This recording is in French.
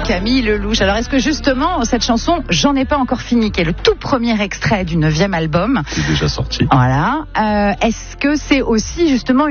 Camille Lelouch. Alors est-ce que justement cette chanson J'en ai pas encore fini, qui est le tout premier extrait du 9e album, qui est déjà sorti. voilà, est-ce que c'est aussi justement